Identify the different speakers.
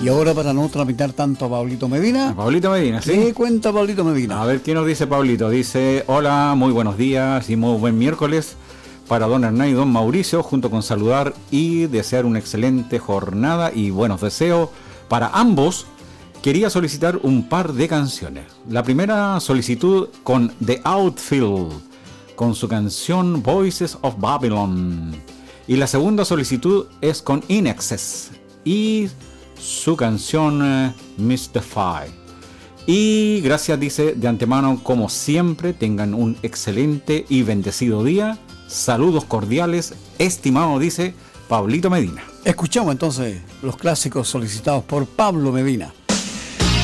Speaker 1: Y ahora, para no tramitar tanto a Pablito Medina.
Speaker 2: A Pablito Medina, ¿sí?
Speaker 1: ¿Qué cuenta Pablito Medina?
Speaker 2: A ver, ¿qué nos dice Pablito? Dice, hola, muy buenos días y muy buen miércoles para don Hernán y don Mauricio, junto con saludar y desear una excelente jornada y buenos deseos para ambos. Quería solicitar un par de canciones. La primera solicitud con The Outfield, con su canción Voices of Babylon. Y la segunda solicitud es con In Excess y su canción Mystify. Y gracias, dice de antemano, como siempre, tengan un excelente y bendecido día. Saludos cordiales, estimado, dice Pablito Medina.
Speaker 1: Escuchamos entonces los clásicos solicitados por Pablo Medina.